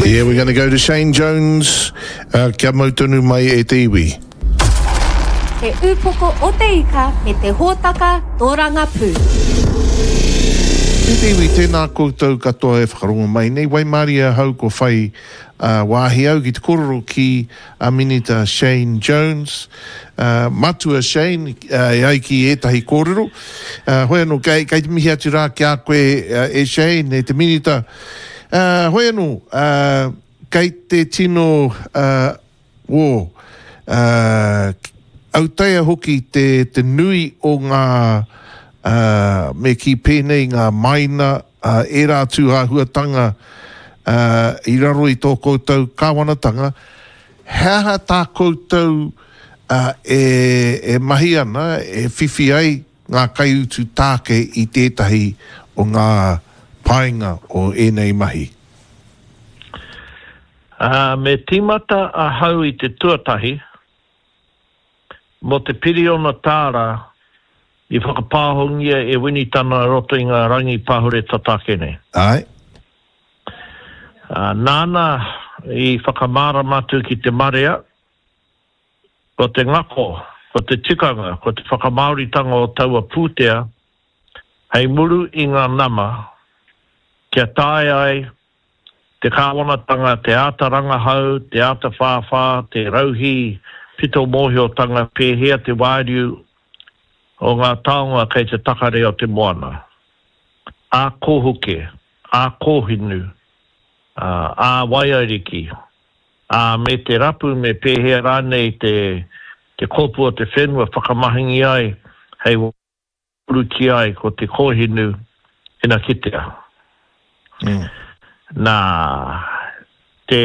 Yeah, we're going to go to Shane Jones. Kia mautunu mai e te iwi. Te upoko o te ika me te hōtaka tōranga pū. E te iwi, tēnā koutou katoa e whakaronga mai. Nei Waimaria hau ko whai wāhi au ki te kororo ki a minita Shane Jones. Matua Shane, e ai ki etahi kororo. Hoi anō, kei te mihi atu rā ki a koe e Shane, e te minita. Hoi anō, kei te tino autaia hoki te nui o ngā me ki pēnei ngā maina e rā tūhahuatanga i raro i tō koutou kāwanatanga. Hea tā koutou e mahi ana, e whiwhi ai ngā kaiutu tāke i tētahi o ngā painga o enei mahi. Me tīmata a hau i te tuatahi, mo te piriona tāra i whakapāhongia e winitana roto i ngā rangi pahure tatakene. Ai. Nāna i whakamara matu ki te marea, ko te ngako, ko te tikanga, ko te whakamauritanga o taua pūtea, hei muru i ngā nama, kia tae ai, te kāwanatanga, te ata rangahau, te ata whāwhā, te rauhi, pito mōhiotanga, pēhea te wāriu o ngā taonga kei te takare o te moana. A kōhuke, a kōhinu, a waiariki, a me te rapu me pēhea rānei te kōpua te whenua whakamahingi ai, hei uruki ai ko te kōhinu ina kitea. Nā te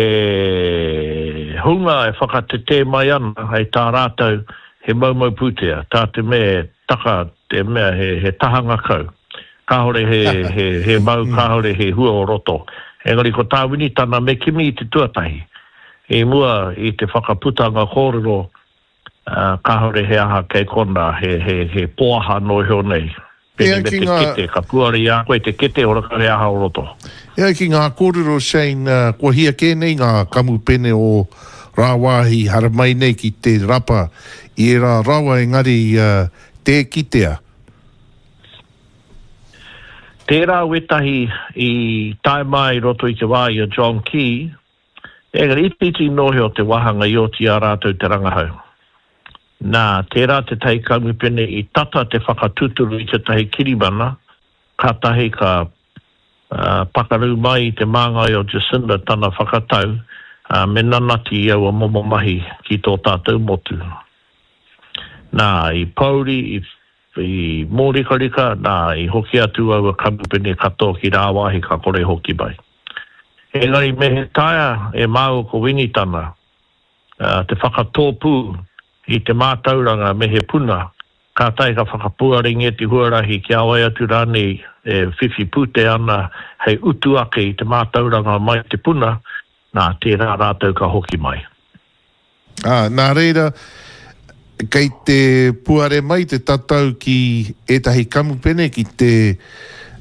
hunga e whakatete mai ana, hei tā rātou he maumau pūtea, tā te mea taka, te mea he tahanga kau. Kāhore he mau, kāhore he hua o roto. Engari ko tā winitana me kimi i te tuatahi. E mua i te whakaputanga kōrero, kāhore he aha kei kona, he pōaha no heo nei. Pēni me te kete, ka puari a koe te kete o raka he aha o roto. Ea ki ngā kōrero, Shane, kua hia kēnei ngā kamu pene o rāwahi haramai nei ki te rapa i e rā rawa engari te kitea. Tērā wetahi i tae mai roto i te wā i a John Key, engari ipiti nohe o te wahanga i o ti a rātou te rangahau. Nā, tērā te tai kamu pene i tata te whakatuturu i te tahi kirimana, ka tahi ka pakaru mai i te māngai o Jacinda tana whakatau, me nanati i au a momo mahi ki tō tātou motu. Nā, i pauri, i mōrikarika, nā, i hoki atu au a kamu pene katoa ki rāwahi ka kore hoki bai. Engari me he taia e māu ko winitana, te whakatōpū, i te mātauranga me he puna, ka tai ka whakapuaringe te huarahi ki awai atu rānei e whiwhi pūte ana hei utu ake i te mātauranga mai te puna, nā tērā rātou ka hoki mai. Nā reira, kei te puare mai te tatau ki etahi kamupene ki te